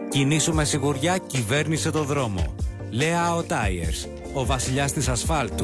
Κινήσου με σιγουριά, κυβέρνησε το δρόμο. Λεάο Tires, ο βασιλιάς της ασφάλτου.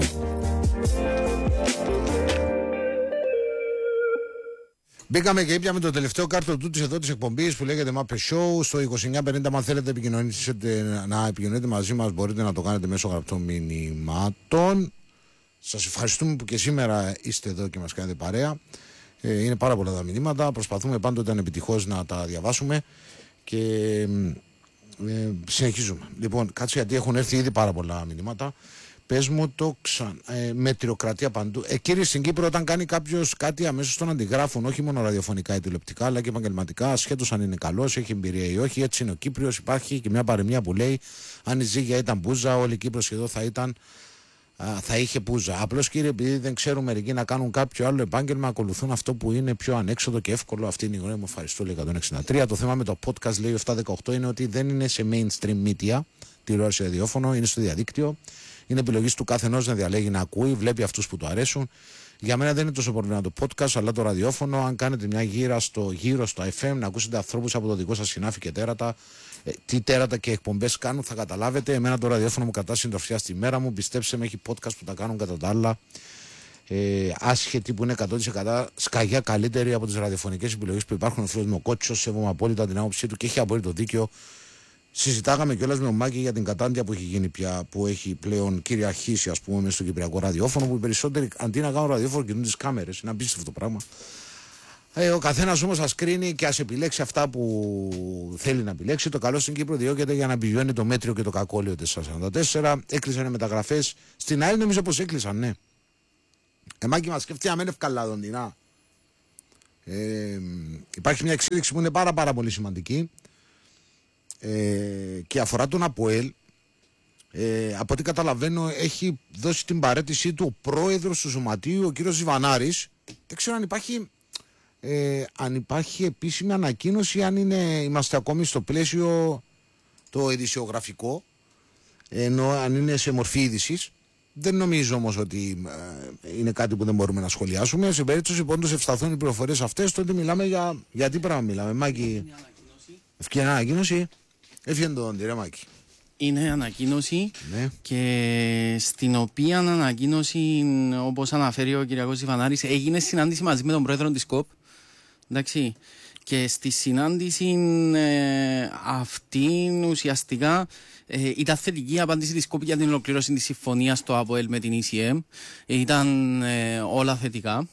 Μπήκαμε και ήπιαμε το τελευταίο κάρτο τούτης εδώ της εκπομπής που λέγεται Mappe Show. Στο 2950, αν θέλετε να επικοινωνείτε μαζί μας, μπορείτε να το κάνετε μέσω γραπτών μηνυμάτων. Σας ευχαριστούμε που και σήμερα είστε εδώ και μας κάνετε παρέα. Είναι πάρα πολλά τα μηνύματα. Προσπαθούμε πάντοτε ανεπιτυχώς να τα διαβάσουμε και συνεχίζουμε. Λοιπόν, κάτσε, γιατί έχουν έρθει ήδη πάρα πολλά μηνύματα. Πες μου το μετριοκρατία παντού. Κύριε, στην Κύπρο, όταν κάνει κάποιος κάτι, αμέσως τον αντιγράφουν, όχι μόνο ραδιοφωνικά ή τηλεοπτικά, αλλά και επαγγελματικά, ασχέτως αν είναι καλός, έχει εμπειρία ή όχι. Έτσι είναι ο Κύπριος. Υπάρχει και μια παροιμία που λέει: αν η ζύγια ήταν μπούζα, όλη η Κύπρος εδώ θα είχε μπούζα. Απλώς, κύριε, επειδή δεν ξέρουν μερικοί να κάνουν κάποιο άλλο επάγγελμα, ακολουθούν αυτό που είναι πιο ανέξοδο και εύκολο. Αυτή είναι η γνώμη μου. Ευχαριστώ, λέει 163. Το θέμα με το podcast, λέει 718, είναι ότι δεν είναι σε mainstream media, τηλεόραση, ραδιόφωνο, είναι στο διαδίκτυο. Είναι επιλογή του καθενός να διαλέγει να ακούει, βλέπει αυτούς που του αρέσουν. Για μένα δεν είναι τόσο πρόβλημα το podcast, αλλά το ραδιόφωνο. Αν κάνετε μια γύρω στο FM, να ακούσετε ανθρώπους από το δικό σας συνάφη και τέρατα, τι τέρατα και εκπομπές κάνουν, θα καταλάβετε. Εμένα το ραδιόφωνο μου κρατά συντροφιά στη μέρα μου. Πιστέψτε με, έχει podcast που τα κάνουν κατά τα άλλα. Άσχετοι που είναι 100% σκαγιά καλύτεροι από τις ραδιοφωνικές επιλογές που υπάρχουν. Ο φίλος μου ο Κότσος, σέβομαι απόλυτα την άποψή του και έχει απόλυτο δίκιο. Συζητάγαμε κιόλας με τον Μάκη για την κατάντια που έχει γίνει πια, που έχει πλέον κυριαρχήσει, ας πούμε, μέσα στο κυπριακό ραδιόφωνο. Που οι περισσότεροι αντί να κάνουν ραδιόφωνο κινούν τις κάμερες. Είναι απίστευτο το πράγμα. Ο καθένας όμως ας κρίνει και ας επιλέξει αυτά που θέλει να επιλέξει. Το καλό στην Κύπρο διώκεται για να πηγαίνει το μέτριο και το κακόλιο 444. Έκλεισαν οι μεταγραφές. Στην ΑΕΛ νομίζω πως έκλεισαν, ναι. Μάκη, μας σκεφτεί αμέν ευκαλά δοντινά. Υπάρχει μια εξέλιξη που είναι πάρα πολύ σημαντική. Και αφορά τον ΑΠΟΕΛ. Από ό,τι καταλαβαίνω, έχει δώσει την παραίτησή του ο πρόεδρος του Σωματείου, ο κύριος Ζιβανάρης. Δεν ξέρω αν υπάρχει επίσημη ανακοίνωση, αν είμαστε ακόμη στο πλαίσιο το ειδησιογραφικό, ενώ αν είναι σε μορφή είδησης. Δεν νομίζω όμως ότι είναι κάτι που δεν μπορούμε να σχολιάσουμε. Σε περίπτωση που όντως ευσταθούν οι πληροφορίες αυτές, τότε μιλάμε για τι πράγμα μιλάμε. Μάκη, ευκαιρία ανακοίνωση. Έφυγε το ρε Μάκη. Είναι ανακοίνωση, ναι. Και στην οποία ανακοίνωση, όπως αναφέρει ο κ. Ζιβανάρης, έγινε συνάντηση μαζί με τον πρόεδρο της ΚΟΠ. Εντάξει. Και στη συνάντηση αυτή ουσιαστικά ήταν θετική η απάντηση της ΚΟΠ για την ολοκλήρωση της συμφωνίας στο ΑΠΟΕΛ με την ECM. Ήταν όλα θετικά.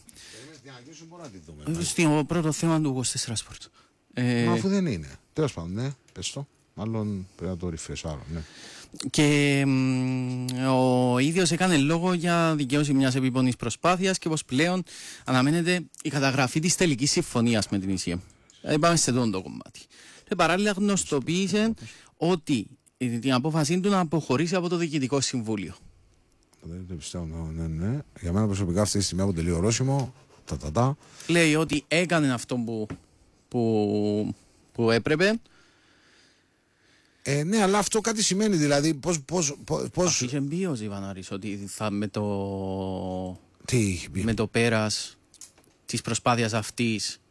Στο πρώτο θέμα του 24 Sport. Μα αφού δεν είναι. Τέλος πάντων, ναι, πες το. Μάλλον πρέπει να το ρυφές άλλο, ναι. Και ο ίδιος έκανε λόγο για δικαίωση μιας επίπονης προσπάθειας και πως πλέον αναμένεται η καταγραφή της τελικής συμφωνίας με την ΙΣΙΑ. Πάμε σε αυτό το κομμάτι. Και παράλληλα γνωστοποίησε ότι την απόφασή του να αποχωρήσει από το Διοικητικό Συμβούλιο. Δεν πιστεύω, ναι. Για μένα προσωπικά αυτή τη στιγμή αποτελεί ορόσημο. Λέει ότι έκανε αυτό που έπρεπε. Ναι, αλλά αυτό κάτι σημαίνει, δηλαδή πώς... Είχε μπει ο Ζιβανάρης ότι θα με το πέρας της προσπάθειας αυτής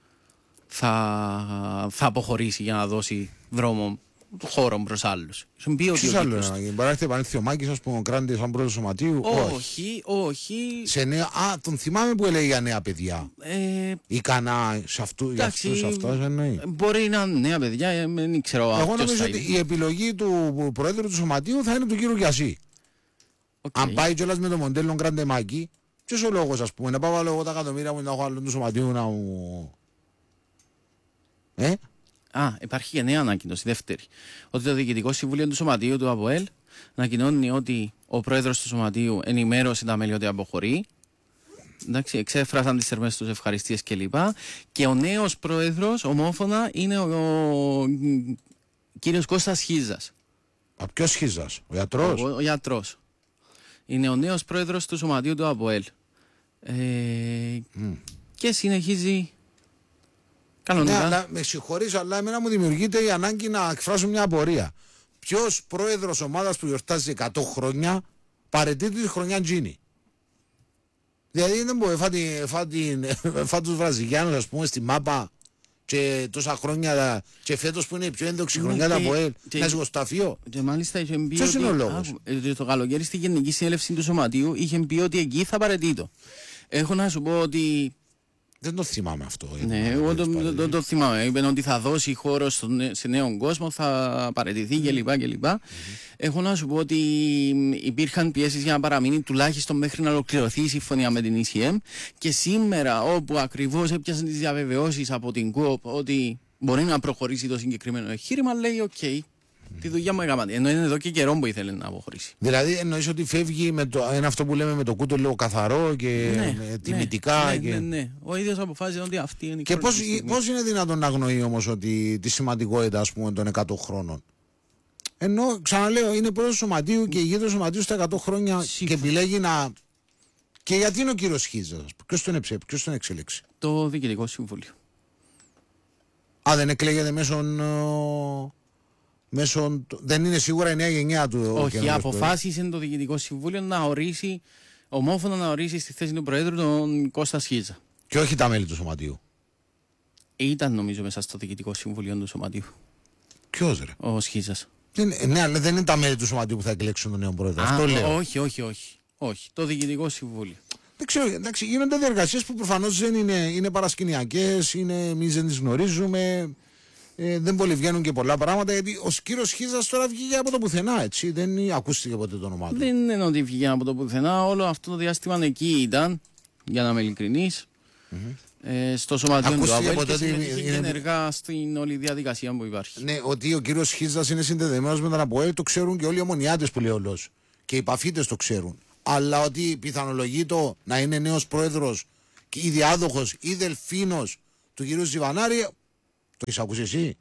θα αποχωρήσει για να δώσει δρόμο χώρο προς άλλους. Ποιος άλλος, μπορεί να έχετε επανέλθει ο Μάκης, ας πούμε, κράνεται σαν πρόεδρος σωματείου? Όχι. Σε νέα, τον θυμάμαι που έλεγε για νέα παιδιά. Ικανά σε αυτούς εννοεί. Μπορεί να είναι νέα παιδιά, δεν ξέρω. Εγώ νομίζω ότι η επιλογή του πρόεδρου του σωματείου θα είναι του κύριου Γιασί. Αν πάει κιόλας με το μοντέλο κράντε Μάκη, ποιος ο λόγος, ας πούμε, να πάω εγώ τα εκατομμύρια μου να έχω άλλο του σωματείου να μου... Υπάρχει και νέα ανακοίνωση, δεύτερη. Ότι το Διοικητικό Συμβούλιο του Σωματείου του ΑΠΟΕΛ ανακοινώνει ότι ο πρόεδρος του Σωματείου ενημέρωσε τα μέλη ότι αποχωρεί. Εντάξει, εξέφρασαν τις θερμές τους ευχαριστίες κλπ. Και ο νέος πρόεδρος, ομόφωνα, είναι ο κύριος Κώστας Χίζας. Ποιος Χίζας, ο γιατρός? Ο γιατρός. Είναι ο νέος πρόεδρος του Σωματείου του ΑΠΟΕΛ. Και συνεχίζει. Ναι, αλλά με συγχωρείς, αλλά εμένα μου δημιουργείται η ανάγκη να εκφράσω μια απορία. Ποιος πρόεδρος ομάδας που γιορτάζει 100 χρόνια παραιτείται τη χρονιά Τζίνι? Δηλαδή δεν μπορεί, φά τους Βραζιλιάνους, ας πούμε, στη μάπα και τόσα χρόνια και φέτος που είναι η πιο ένδοξη χρονιά του ΑΠΟΕΛ να ζυγοσταφείο. Και μάλιστα είχε πει ποιος ότι, είναι ο λόγος? Το καλοκαίρι στη Γενική Συνέλευση του Σωματείου είχε πει ότι εκεί θα παραιτείτο. Έχω να σου πω ότι... Δεν το θυμάμαι αυτό. Ναι, εγώ το θυμάμαι. Είπαν ότι θα δώσει χώρο σε νέον κόσμο, θα παραιτηθεί κλπ. Έχω να σου πω ότι υπήρχαν πιέσεις για να παραμείνει τουλάχιστον μέχρι να ολοκληρωθεί η συμφωνία με την ECM και σήμερα όπου ακριβώς έπιασαν τις διαβεβαιώσεις από την ΚΟΠ ότι μπορεί να προχωρήσει το συγκεκριμένο εγχείρημα, λέει οκ. Τη δουλειά μου έκανα. Ενώ είναι εδώ και καιρό που ήθελε να αποχωρήσει. Δηλαδή εννοείς ότι φεύγει με το, είναι αυτό που λέμε με το κούτο λίγο καθαρό και με τιμητικά. Ναι. Ο ίδιος αποφάσισε ότι αυτή είναι η και πώς είναι δυνατόν να αγνοεί όμως ότι τη σημαντικότητα ας πούμε των 100 χρόνων? Ενώ ξαναλέω είναι πρόεδρος του Σωματείου και ηγείται του Σωματείου στα 100 χρόνια και επιλέγει να... Και γιατί είναι ο κύριος Χίζας? Ποιος τον εξέλεξε? Το Διοικητικό Συμβούλιο. Α, δεν εκλέγεται μέσω, δεν είναι σίγουρα η νέα γενιά του? Όχι, αποφάσισε το Διοικητικό Συμβούλιο να ορίσει, ομόφωνα να ορίσει στη θέση του Προέδρου τον Κώστα Σχίζα. Και όχι τα μέλη του Σωματείου. Ήταν νομίζω μέσα στο Διοικητικό Συμβούλιο του Σωματείου. Ποιος ρε? Ο Σχίζας. Ναι, αλλά δεν είναι τα μέλη του Σωματείου που θα εκλέξουν τον νέο Πρόεδρο. Αυτό λέω. Όχι. Το Διοικητικό Συμβούλιο. Δεν ξέρω, εντάξει, γίνονται διεργασίες που προφανώς δεν είναι παρασκηνιακές, εμείς δεν τις γνωρίζουμε. Δεν πολύ βγαίνουν και πολλά πράγματα, γιατί ο κύριος Χίζας τώρα βγήκε από το πουθενά, έτσι. Δεν ακούστηκε ποτέ το όνομά του. Δεν είναι ότι βγήκε από το πουθενά. Όλο αυτό το διάστημα εκεί ήταν, για να είμαι ειλικρινής. Στο Σωματείο του ΑΠΟΕΛ και συμμετείχε ενεργά στην όλη διαδικασία που υπάρχει. Ναι, ότι ο κύριος Χίζας είναι συνδεδεμένος με τον ΑΠΟΕΛ, το ξέρουν και όλοι οι ομονιάτες που λέει ο Λος. Και οι παφίτες το ξέρουν. Αλλά ότι πιθανολογεί το να είναι νέος πρόεδρος ή διάδοχος ή δελφίνος του κύριου Ζιβανάρη. Το έχεις ακούσει εσύ?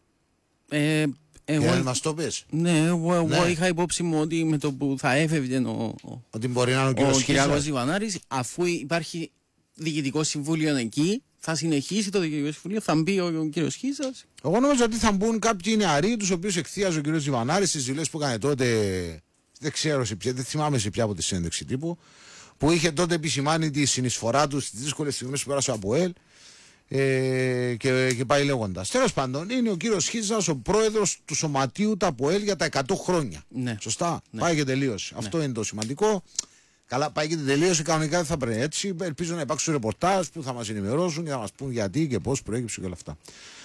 Εγώ μας το πες. Ναι, εγώ είχα υπόψη μου ότι με το που θα έφευγε ότι μπορεί να είναι ο Κυριάκος Ζιβανάρης, αφού υπάρχει Διοικητικό Συμβούλιο εκεί, θα συνεχίσει το Διοικητικό Συμβούλιο, θα μπει ο κύριος Χίζας. Εγώ νομίζω ότι θα μπουν κάποιοι νεαροί, τους οποίους εκθίαζε ο κύριος Ζιβανάρης στις δηλώσεις που έκανε τότε. Δεν ξέρω σε ποια, δεν θυμάμαι σε ποια από τη συνέντευξη τύπου, που είχε τότε επισημάνει τη συνεισφορά του στις δύσκολες στιγμές που πέρασε από ΑΠΟΕΛ. Και πάει λέγοντας. Τέλος πάντων, είναι ο κύριος Χίζας ο πρόεδρος του Σωματείου του ΑΠΟΕΛ για τα 100 χρόνια. Ναι. Σωστά. Ναι. Πάει και τελείωσε. Ναι. Αυτό είναι το σημαντικό. Καλά, πάει και τελείωσε. Κανονικά δεν θα πρέπει έτσι. Ελπίζω να υπάρξουν ρεπορτάζ που θα μας ενημερώσουν και θα μας πούν γιατί και πώς προέκυψε και όλα αυτά.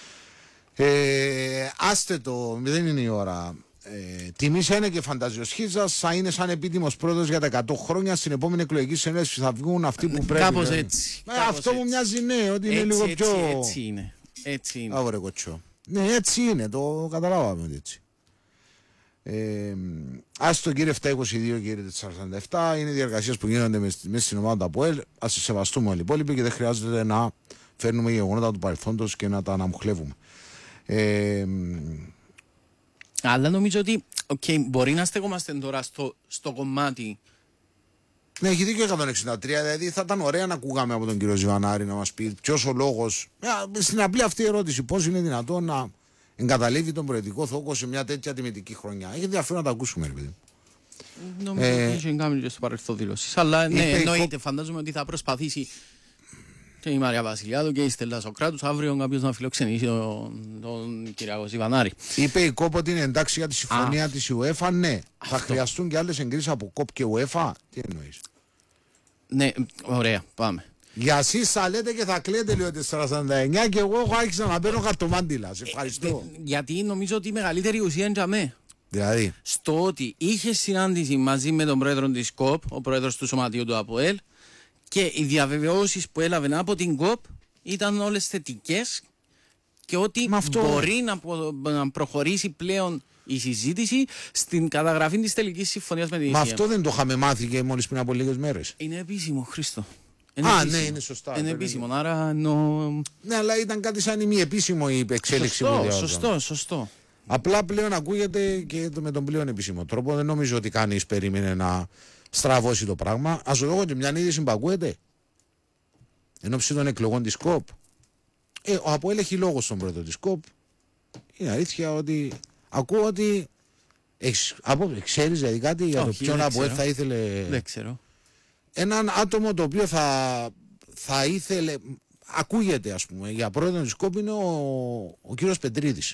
Άστε το, δεν είναι η ώρα. Τιμής είναι και φανταζιός Χίζας θα είναι σαν επίτιμος πρόεδρος για τα 100 χρόνια στην επόμενη εκλογική συνέλευση θα βγουν αυτοί που πρέπει. Κάπως έτσι. Αυτό μου μοιάζει ναι, ότι είναι λίγο πιο. Έτσι είναι. Άβρε κοτσό. Ναι, έτσι είναι, το καταλάβαμε ότι έτσι. Άστο κύριε 722 κύριε 447 είναι διεργασίες που γίνονται μέσα στην ομάδα του ΑΠΟΕΛ. Ας τις σεβαστούμε όλοι οι υπόλοιποι και δεν χρειάζεται να φέρνουμε γεγονότα του παρελθόντος και να τα αναμουχλεύουμε. Αλλά νομίζω ότι μπορεί να στεκόμαστε τώρα στο κομμάτι. Ναι, έχει δίκιο 163. Δηλαδή θα ήταν ωραία να ακούγαμε από τον κύριο Ζιβανάρη να μας πει ποιος ο λόγος. Στην απλή αυτή ερώτηση, πώς είναι δυνατόν να εγκαταλείπει τον προεδρικό θόκο σε μια τέτοια τιμητική χρονιά. Έχει ενδιαφέρον να τα ακούσουμε, ρε παιδί. Νομίζω ότι είχε κάνει και στο παρελθόν δηλώσεις. Αλλά ναι, εννοείται, φαντάζομαι ότι θα προσπαθήσει και η Μαρία Βασιλιάδου και η Στέλλα Σοκράτους αύριο κάποιος να φιλοξενήσει τον Κυριάκο Ζιβανάρη. Είπε η ΚΟΠ ότι είναι εντάξει για τη συμφωνία της UEFA. Ναι. Θα χρειαστούν και άλλες εγκρίσεις από ΚΟΠ και UEFA. Τι εννοείς? Ναι, ωραία, πάμε. Για εσείς θα λέτε και θα κλαίτε λίγο 449 και εγώ άρχισα να παίρνω χαρτομάντιλα. Σε ευχαριστώ. Γιατί νομίζω ότι η μεγαλύτερη ουσία είναι για μέ. Δηλαδή. Στο ότι είχε συνάντηση μαζί με τον πρόεδρο της ΚΟΠ, ο πρόεδρος του Σωματείου του ΑΠΟΕΛ, και οι διαβεβαιώσεις που έλαβε από την ΚΟΠ ήταν όλες θετικές και ότι μπορεί να προχωρήσει πλέον η συζήτηση στην καταγραφή της τελικής συμφωνίας με την ECM. Μα αυτό δεν το είχαμε μάθει και μόλις πριν από λίγες μέρες. Είναι επίσημο, Χρήστο. Ναι, είναι σωστά. Είναι επίσημο, άρα ναι, αλλά ήταν κάτι σαν ημιεπίσημο η εξέλιξη που διάβαζα. Σωστό. Απλά πλέον ακούγεται και με τον πλέον επίσημο τρόπο. Δεν νομίζω ότι κανείς περίμενε να στραβώσει το πράγμα. Ας δω και μια είδηση που ακούεται. Εν ώψη των εκλογών της ΚΟΠ. Ο ΑΠΟΕΛ έχει λόγο στον πρόεδρο της ΚΟΠ. Είναι αλήθεια ότι ακούω ότι. Ξέρεις δηλαδή κάτι για το ποιον ΑΠΟΕΛ θα ήθελε? Δεν ξέρω. Έναν άτομο το οποίο θα ήθελε. ακούγεται, ας πούμε, για πρόεδρο της ΚΟΠ είναι ο κύριος Πετρίδης.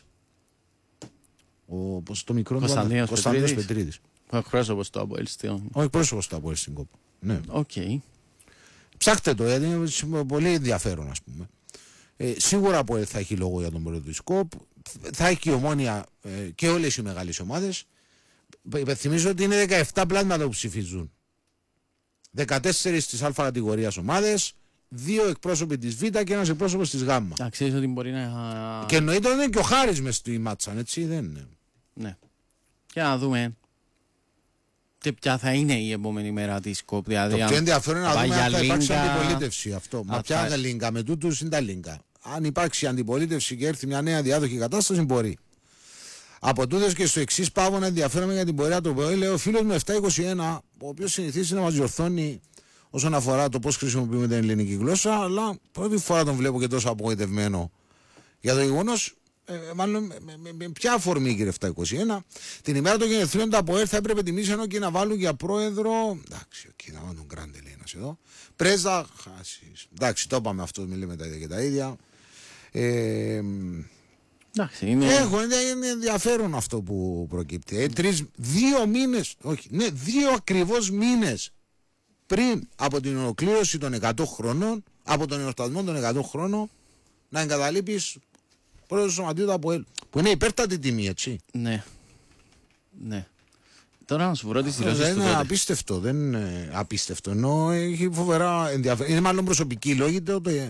Το μικρό Κωνσταντίνος Πετρίδης. Ο εκπρόσωπος του ΑΠΟΕΛ. Ο εκπρόσωπος του ΑΠΟΕΛ στην ΚΟΠ. Ναι. Okay. Ψάχτε το, γιατί είναι πολύ ενδιαφέρον, ας πούμε. Σίγουρα ΑΠΟΕΛ θα έχει λόγο για τον πρόεδρο της ΚΟΠ. Θα έχει και η Ομόνοια και όλες οι μεγάλες ομάδες. Υπενθυμίζω ότι είναι 17 πλάσματα που ψηφίζουν. 14 της Α κατηγορίας ομάδες, 2 εκπρόσωποι της Β και 1 εκπρόσωπος της Γ. Ξέρεις ότι μπορεί να. Και εννοείται ότι είναι και ο Χάρης μες στη Μάτσαν, έτσι δεν είναι. Ναι. Και να δούμε και ποια θα είναι η επόμενη μέρα της ΚΟΠ. Δηλαδή, το πιο ενδιαφέρον είναι να δούμε αν θα υπάρξει Λίγκα... αντιπολίτευση αυτό. Μα ποια λίγκα, με τούτους είναι τα λίγκα. Αν υπάρξει αντιπολίτευση και έρθει μια νέα διάδοχη κατάσταση, μπορεί. Από τούτες και στο εξής πάβω να ενδιαφέρομαι για την πορεία του ΠΟΕ. Λέει ο φίλος μου 721, ο οποίος συνηθίζει να μας διορθώνει όσον αφορά το πώς χρησιμοποιούμε την ελληνική γλώσσα, αλλά πρώτη φορά τον βλέπω και τόσο απογοητευμένο για το γεγονός. Μάλλον με ποια αφορμή, κύριε 721, την ημέρα των γενεθλίων του ΑΠΟΕΛ θα έπρεπε τιμή ενώ και να βάλουν για πρόεδρο. Εντάξει, okay, να βάλουν τον Γκράντε, λέει ένας εδώ. Πρέζα, χάσεις. Εντάξει, το είπαμε αυτό, μιλάμε τα ίδια και τα ίδια. Εντάξει, είναι ενδιαφέρον αυτό που προκύπτει. 2 μήνες, όχι, ναι, 2 ακριβώς μήνες πριν από την ολοκλήρωση των 100 χρόνων, από τον εορτασμό των 100 χρόνων, να εγκαταλείπεις πρόεδρος του Σωματείου του ΑΠΟΕΛ. Που είναι υπέρτατη τιμή, έτσι. Ναι. Ναι. Τώρα να σου βρω τις δηλώσεις του. Δεν είναι απίστευτο, δεν είναι απίστευτο. Ενώ έχει φοβερά ενδιαφέρον. Είναι μάλλον προσωπική λόγη τότε.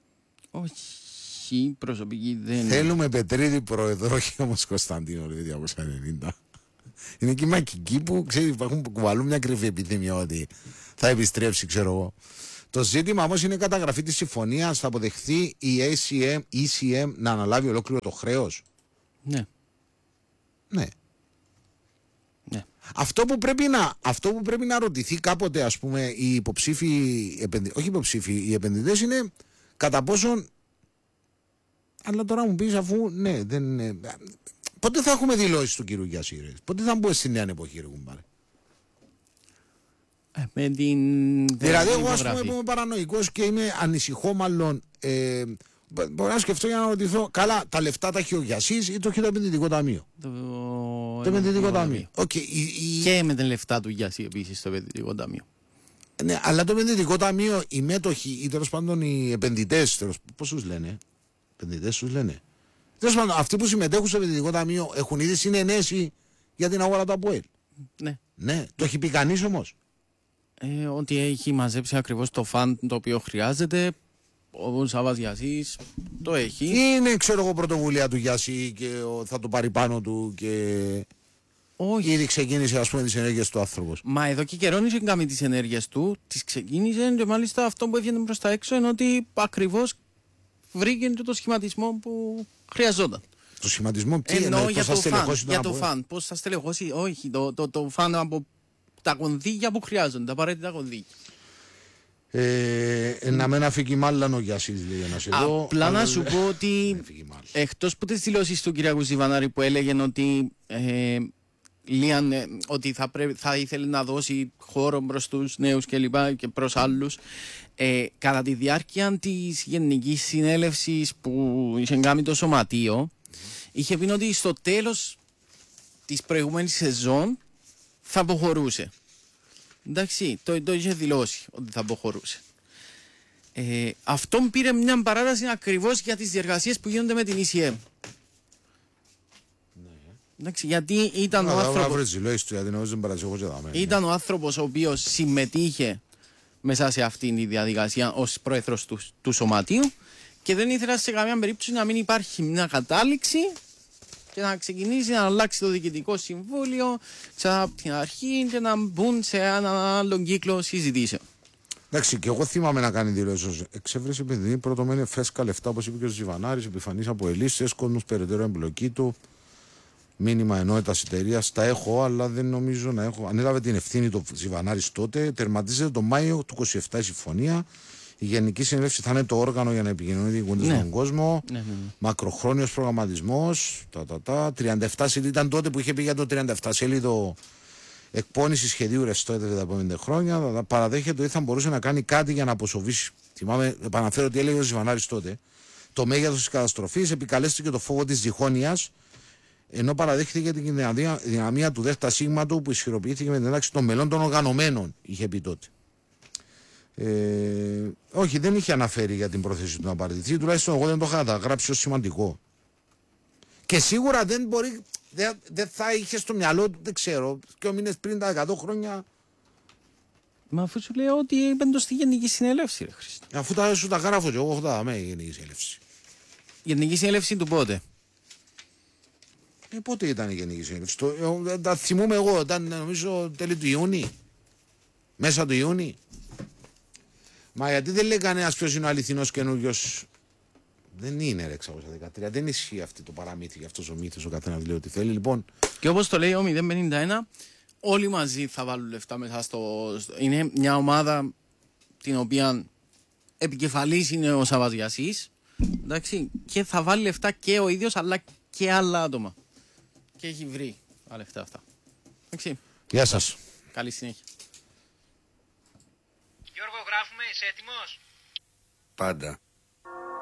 Όχι, προσωπική δεν είναι. Θέλουμε Πετρίδη πρόεδρο, όχι όμως Κωνσταντίνο, λέει 290. Είναι και οι μακικοί που κουβαλούν μια κρυφή επιθυμία ότι θα επιστρέψει, ξέρω εγώ. Το ζήτημα όμως είναι η καταγραφή της συμφωνίας. Θα αποδεχθεί η ECM να αναλάβει ολόκληρο το χρέος. Ναι. Ναι. Ναι. Αυτό που πρέπει να ρωτηθεί κάποτε, ας πούμε, οι υποψήφοι, όχι υποψήφοι, οι επενδυτές είναι κατά πόσον. Αλλά τώρα μου πεις, αφού ναι, δεν είναι. Πότε θα έχουμε δηλώσεις του κύριου Γιασίρη, πότε θα μπούμε στη νέα εποχή, ρε κουμπάρε. Με την. Δηλαδή, εγώ ας πούμε που είμαι παρανοϊκός και ανησυχώ, μάλλον. Μπορώ να σκεφτώ για να ρωτηθώ, καλά, τα λεφτά τα έχει ο Γιασίρης ή το έχει το επενδυτικό ταμείο. Το επενδυτικό ταμείο. Okay, και με τα λεφτά του Γιασί επίσης το επενδυτικό ταμείο. Ναι, αλλά το επενδυτικό ταμείο, οι μέτοχοι ή τέλος πάντων οι επενδυτές, πώς τους λένε, επενδυτές τους λένε. Τέλος πάντων, αυτοί που συμμετέχουν στο επενδυτικό ταμείο έχουν ήδη συνενέσει για την αγορά του ΑΠΟΕΛ. Ναι. Ναι, το έχει πει κανείς όμως. Ότι έχει μαζέψει ακριβώς το φαν το οποίο χρειάζεται. Ο Σάββας Γιασής το έχει. Είναι, ξέρω εγώ, πρωτοβουλία του Γιασί και θα το πάρει πάνω του και. Όχι. Ήδη ξεκίνησε, ας πούμε, τις ενέργειες του άνθρωπος. Μα εδώ και καιρόν είχε κάνει τις ενέργειες του, τις ξεκίνησε και μάλιστα αυτό που έβγαινε προς τα έξω είναι ότι ακριβώς βρήκε το σχηματισμό που χρειαζόταν. Το σχηματισμό τι εννοώ για το φαν. Για το φαν. Πώς θα στελεχώσει, όχι, το φαν από τα κονδύλια που χρειάζονται, τα απαραίτητα κονδύλια. Να μην αφήκει μάλλον ο Γιασής, λέει ένας εδώ. Απλά να σου πω ότι εκτός που τις δηλώσεις του κ. Ζιβανάρη που έλεγε ότι ότι θα ήθελε να δώσει χώρο προς τους νέους και λοιπά και προς άλλους, κατά τη διάρκεια της Γενικής Συνέλευσης που είχε κάνει το Σωματείο, είχε πει ότι στο τέλος της προηγούμενης σεζόν θα αποχωρούσε. Εντάξει, το είχε δηλώσει ότι θα αποχωρούσε. Αυτόν πήρε μια παράταση ακριβώς για τις διεργασίες που γίνονται με την ECM. Εντάξει, γιατί ήταν ο άνθρωπος ο οποίος συμμετείχε μέσα σε αυτήν τη διαδικασία ως πρόεδρος του Σωματείου και δεν ήθελα σε καμία περίπτωση να μην υπάρχει μια κατάληξη και να ξεκινήσει να αλλάξει το διοικητικό συμβούλιο ξανά από την αρχή και να μπουν σε έναν άλλον κύκλο συζητήσεων. Εντάξει, και εγώ θυμάμαι να κάνει δηλώσεις. Εξέβρεσε επειδή πρωτομένει φέσκα λεφτά, όπως είπε και ο Ζιβανάρης, επιφανής από ελίστες, κόσμος περαιτέρω εμπλοκή του. Μήνυμα ενότητας εταιρείας, τα έχω, αλλά δεν νομίζω να έχω. Ανέλαβε την ευθύνη το Ζιβανάρης τότε. Τερματίζεται το Μάιο του 27 η συμφωνία. Η Γενική Συνέλευση θα είναι το όργανο για να επικοινωνεί στον κόσμο. Ναι. Μακροχρόνιος προγραμματισμός. 37 σελίδα ήταν τότε που είχε πει για το 37 σελίδο εκπόνηση σχεδίου ρεστό για τα επόμενα χρόνια. Παραδέχεται ότι θα μπορούσε να κάνει κάτι για να αποσοβήσει Θυμάμαι, επαναφέρω ότι έλεγε ο Ζιβανάρης τότε. Το μέγεθος της καταστροφής επικαλέστηκε το φόβο της διχόνοιας, ενώ παραδέχθηκε την δυναμία του ΔΣ του που ισχυροποιήθηκε με την ένταξη των μελών των οργανωμένων, είχε πει τότε. Όχι, δεν είχε αναφέρει για την πρόθεση του να παραιτηθεί, τουλάχιστον εγώ δεν το είχα καταγράψει ως σημαντικό. Και σίγουρα δεν θα είχε στο μυαλό του, δεν ξέρω, και ο μήνες πριν τα 100 χρόνια. Μα αφού σου λέω ότι είπαν το στη Γενική Συνέλευση, ρε Χρήστο. Αφού σου τα γράφω και εγώ, έχω τα με η Γενική Συνέλευση. Γενική Συνέλευση του πότε? Πότε ήταν η Γενική Συνέλευση? Τα θυμούμαι εγώ, ήταν νομίζω τέλη του Ιούνιου. Μέσα του Ιούνιου. Μα γιατί δεν λέει κανένας ποιος είναι ο αληθινός καινούριος? Δεν είναι ρε 613. Δεν ισχύει αυτό το παραμύθι, αυτός ο μύθος, ο καθένας λέει ό,τι θέλει. Λοιπόν. Και όπως το λέει ο 051, όλοι μαζί θα βάλουν λεφτά μέσα είναι μια ομάδα την οποία επικεφαλής είναι ο Σαββατζιασής. Εντάξει, και θα βάλει λεφτά και ο ίδιος αλλά και άλλα άτομα. Και έχει βρει τα λεφτά αυτά. Εντάξει. Γεια σας. Καλή συνέχεια. Γιώργο, γράφουμε, είσαι έτοιμος? Πάντα.